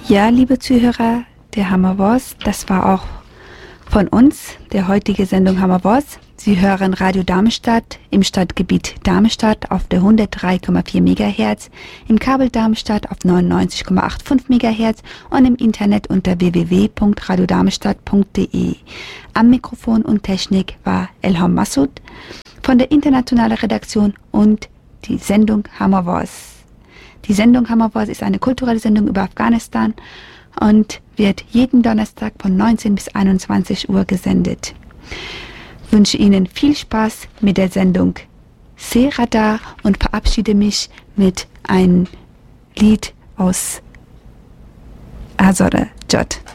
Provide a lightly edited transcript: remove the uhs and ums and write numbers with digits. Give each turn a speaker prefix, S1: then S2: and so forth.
S1: Ja, liebe Zuhörer, der Hammer Wars, das war auch von uns, der heutige Sendung Hammer Wars. Sie hören Radio Darmstadt im Stadtgebiet Darmstadt auf der 103,4 MHz, im Kabel Darmstadt auf 99,85 MHz und im Internet unter www.radiodarmstadt.de. Am Mikrofon und Technik war Elham Massoud von der internationalen Redaktion und die Sendung Hammer Wars. Die Sendung Hammer Wars ist eine kulturelle Sendung über Afghanistan und wird jeden Donnerstag von 19 bis 21 Uhr gesendet. Ich wünsche Ihnen viel Spaß mit der Sendung Seradar und verabschiede mich mit einem Lied aus Azore Jot.